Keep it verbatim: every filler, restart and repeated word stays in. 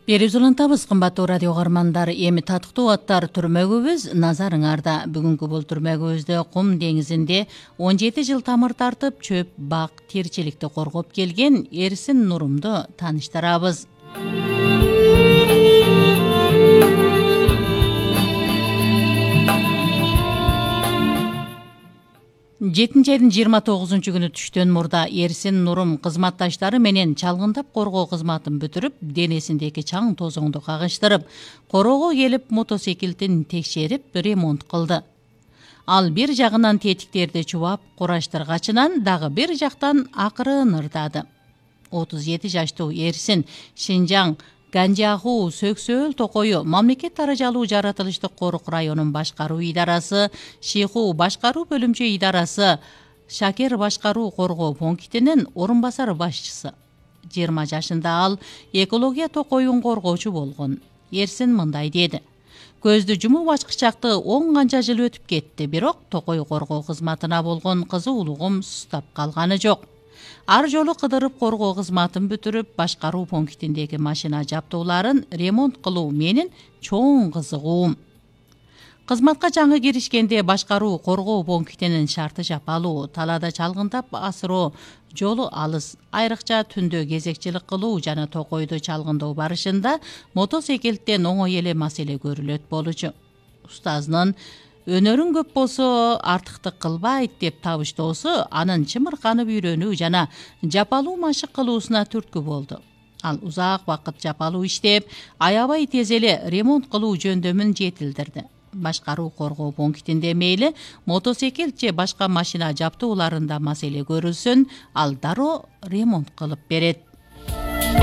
Берип улантабыз, кымбаттуу радио каармандар. Эми татыктуу аттар түрмөгүбүз назарыңарда. Бүгүнкү бул түрмөгүбүздө Кум деңизинде он жети жыл тамыр тартып, чөп, бак, тирчиликти коргоп келген Эрсин Нурумду тааныштырабыз. жетинчи айдын жыйырма тогузунчу күнү түштөн мурда Эрсин Нурум кызматташтары менен чалгындап коргоо кызматын бүтүрүп, денесиндеги чаң тозоңду кагыштырып, короого келип мотоциклдин текшерип, ремонт кылды. Ал бир жагынан тетиктерди чубап, кураштыргачынан дагы бир жактан акырын ырдады. отуз жети жаштуу Эрсин Шинжаң Ганжаху Сөксөөл токою мамлекет даражалуу жаратылыштык корук районун башкаруу идарасы, Шиху башкаруу бөлүмчө идарасы, Шакер башкаруу коргоо пунктинин орун басар башчысы. жыйырма жашында ал экология токоюн коргоочу болгон. Эрсин мындай деди: көздү жумуп ачкычакты он канча жыл өтүп кетти, бирок токой коргоо кызматына болгон кызуулугум сустап калганы жок. Ар жолу кыдырып коргоо кызматын бүтүрүп, башкаруу пунктиндеги машина жабдууларын ремонт кылуу менин чоң кызыгуум. Кызматка жаңы киришкенде башкаруу коргоо пунктинин шарты жапалуу, талаада чалгындап асыроо жолу алыс, айрыкча түндө кезекчилик кылуу жана токойду чалгындоо барышында мотоциклден оңой эле маселе көрүлөт болчу. Устазынын өнөрүң көп болсо артыктык кылбайт деп табыштоосу анын чымырканып үйрөнүү жана жапалуу машык кылуусуна түрткү болду. Ал узак вакыт жапалуу иштеп, аябай тез эле ремонт кылуу жөндөмүн жетилдирди. Башкаруу коргоо пунктинде мейли мотоцикл же башка машина жабдууларында маселе көрүлсүн, ал дароо ремонт кылып берет.